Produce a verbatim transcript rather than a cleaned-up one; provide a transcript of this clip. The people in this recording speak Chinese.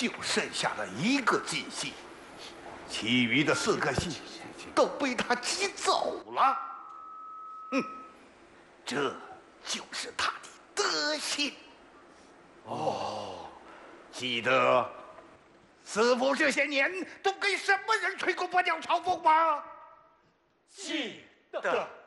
就剩下了一个寄信，其余的四个信都被他寄走了。哼，这就是他的德行。哦，记得师傅这些年都给什么人吹过波调嘲讽吗？ 记得。